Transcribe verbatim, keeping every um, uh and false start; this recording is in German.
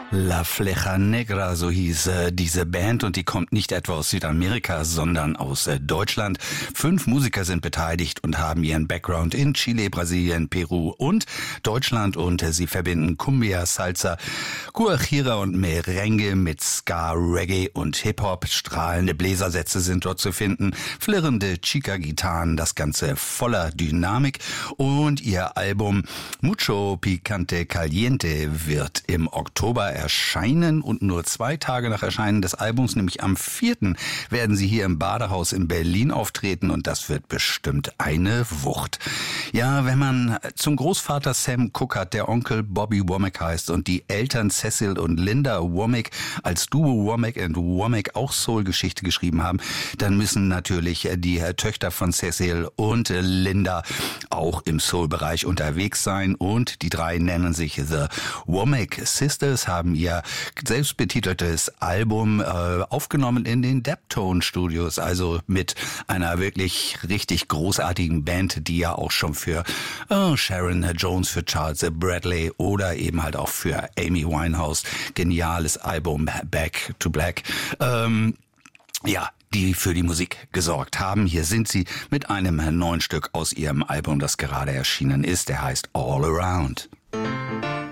La Flecha Negra, so hieß äh, diese Band, und die kommt nicht etwa aus Südamerika, sondern aus äh, Deutschland. Fünf Musiker sind beteiligt und haben ihren Background in Chile, Brasilien, Peru und Deutschland, und äh, sie verbinden Cumbia, Salsa, Guajira und Merengue mit Ska, Reggae und Hip-Hop. Strahlende Bläsersätze sind dort zu finden, flirrende Chica-Gitarren, das Ganze voller Dynamik, und ihr Album Mucho Picante Caliente wird im Oktober erscheinen, und nur zwei Tage nach Erscheinen des Albums, nämlich am vierten, werden sie hier im Badehaus in Berlin auftreten, und das wird bestimmt eine Wucht. Ja, wenn man zum Großvater Sam Cooke hat, der Onkel Bobby Womack heißt und die Eltern Cecil und Linda Womack als Duo Womack and Womack auch Soul-Geschichte geschrieben haben, dann müssen natürlich die Töchter von Cecil und Linda auch im Soul-Bereich unterwegs sein, und die drei nennen sich The Womack Sisters, haben ihr selbstbetiteltes Album äh, aufgenommen in den Deptone Studios, also mit einer wirklich richtig großartigen Band, die ja auch schon für äh, Sharon Jones, für Charles Bradley oder eben halt auch für Amy Winehouse geniales Album Back to Black ähm, ja die für die Musik gesorgt haben. Hier sind sie mit einem neuen Stück aus ihrem Album, das gerade erschienen ist. Der heißt All Around.